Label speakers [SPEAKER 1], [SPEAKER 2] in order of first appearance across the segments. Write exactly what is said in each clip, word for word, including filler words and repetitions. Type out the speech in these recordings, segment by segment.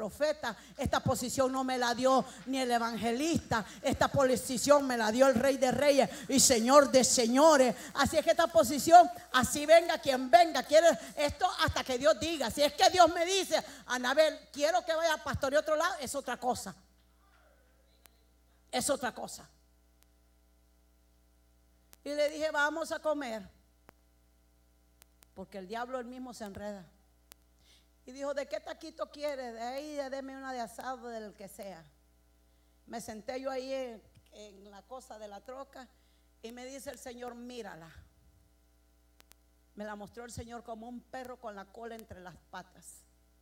[SPEAKER 1] profeta, esta posición no me la dio ni el evangelista, esta posición me la dio el Rey de Reyes y Señor de Señores. Así es que esta posición, así venga quien venga, quiere esto hasta que Dios diga. Si es que Dios me dice, Anabel, quiero que vaya a pastorear otro lado, es otra cosa. Es otra cosa. Y le dije, vamos a comer, porque el diablo él mismo se enreda. Y dijo, ¿de qué taquito quiere? De ahí, deme una de asado, del que sea. Me senté yo ahí en, en la cosa de la troca y me dice el Señor, mírala. Me la mostró el Señor como un perro con la cola entre las patas.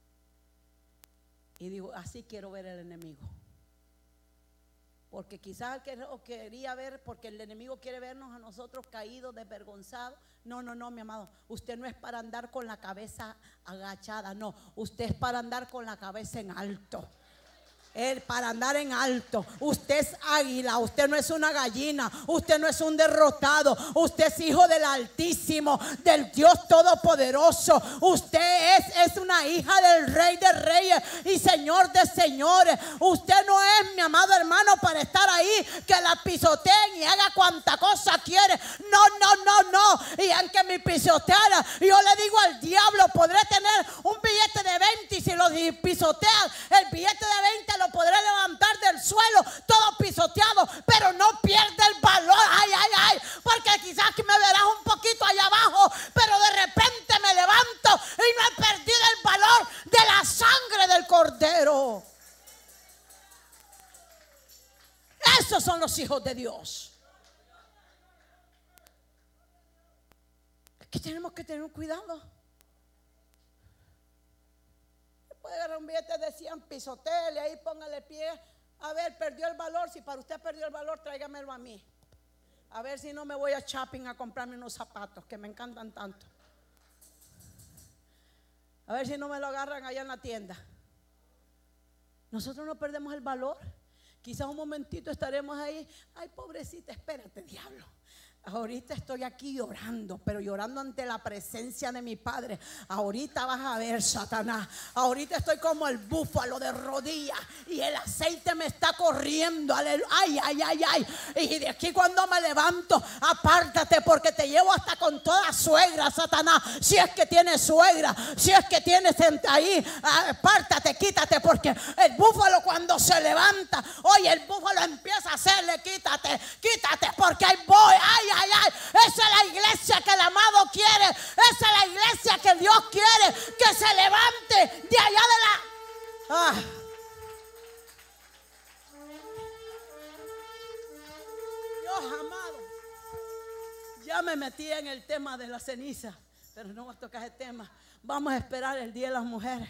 [SPEAKER 1] Y digo, así quiero ver el enemigo. Porque quizás que quería ver, porque el enemigo quiere vernos a nosotros caídos, desvergonzados. No, no, no, mi amado. Usted no es para andar con la cabeza agachada. No, usted es para andar con la cabeza en alto. Él para andar en alto. Usted es águila, usted no es una gallina, usted no es un derrotado, usted es hijo del Altísimo, del Dios Todopoderoso. Usted es, es una hija del Rey de Reyes y Señor de Señores. Usted no es, mi amado hermano, para estar ahí que la pisoteen y haga cuanta cosa quiere. No, no, no, no. Y aunque me pisoteara, yo le digo al diablo, podré tener un billete de veinte y si lo pisotean, el billete de veinte lo podré levantar del suelo todo pisoteado, pero no pierde el valor. Ay, ay, ay, porque quizás que me verás un poquito allá abajo, pero de repente me levanto y no he perdido el valor de la sangre del Cordero. Esos son los hijos de Dios. Aquí tenemos que tener cuidado. Puede agarrar un billete de cien, pisotele, ahí póngale pie. A ver, perdió el valor. Si para usted perdió el valor, tráigamelo a mí. A ver si no me voy a shopping a comprarme unos zapatos que me encantan tanto. A ver si no me lo agarran allá en la tienda. Nosotros no perdemos el valor. Quizás un momentito estaremos ahí. Ay, pobrecita, espérate, diablo. Ahorita estoy aquí llorando, pero llorando ante la presencia de mi Padre. Ahorita vas a ver, Satanás. Ahorita estoy como el búfalo de rodillas y el aceite me está corriendo. Ay, ay, ay, ay. Y de aquí cuando me levanto, apártate porque te llevo hasta con toda suegra, Satanás. Si es que tienes suegra, si es que tienes ahí, apártate, quítate, porque el búfalo cuando se levanta, oye, el búfalo empieza a hacerle, quítate, quítate, porque ahí voy. Ay, ay, ay. Esa es la iglesia que el amado quiere. Esa es la iglesia que Dios quiere que se levante de allá de la... Ah. Dios amado, ya me metí en el tema de la ceniza, pero no voy a tocar ese tema. Vamos a esperar el día de las mujeres.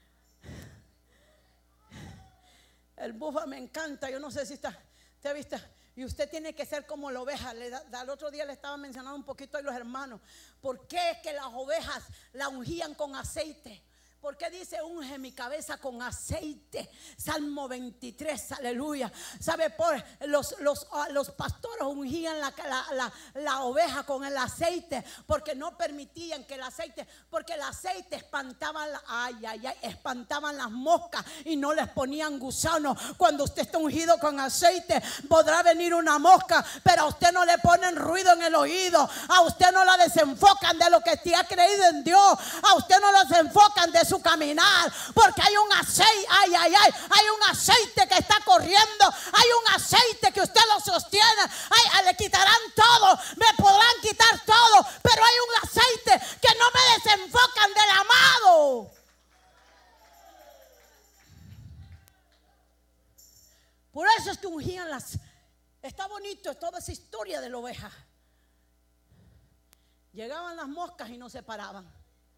[SPEAKER 1] El búfalo me encanta. Yo no sé si está, ¿te viste? Y usted tiene que ser como la oveja. Le da, al otro día le estaba mencionando un poquito a los hermanos. ¿Por qué es que las ovejas la ungían con aceite? ¿Por qué dice unge mi cabeza con aceite? Salmo veintitrés, aleluya. ¿Sabe? Por los, los, los pastores ungían la, la, la, la oveja con el aceite porque no permitían que el aceite, porque el aceite espantaban, ay, ay, ay, espantaban las moscas y no les ponían gusanos. Cuando usted está ungido con aceite, podrá venir una mosca, pero a usted no le ponen ruido en el oído. A usted no la desenfocan de lo que usted ha creído en Dios. A usted no la desenfocan de su caminar, porque hay un aceite, ay, ay, ay, hay un aceite que está corriendo, hay un aceite que usted lo sostiene. Ay, le quitarán todo, me podrán quitar todo, pero hay un aceite que no me desenfocan del amado. Por eso es que ungían las. Está bonito toda esa historia de la oveja. Llegaban las moscas y no se paraban.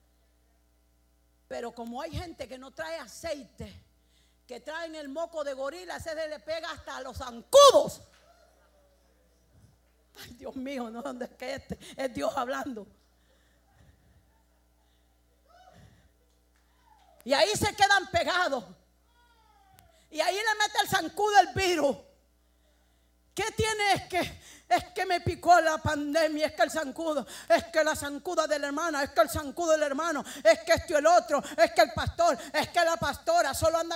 [SPEAKER 1] Pero como hay gente que no trae aceite, que traen el moco de gorila, ese le pega hasta a los zancudos. Ay, Dios mío, no, ¿dónde es que este? Es Dios hablando. Y ahí se quedan pegados. Y ahí le mete el zancudo el virus. ¿Qué tiene? Es que, es que me picó la pandemia, es que el zancudo, es que la zancuda de la hermana, es que el zancudo del hermano, es que esto y el otro, es que el pastor, es que la pastora solo anda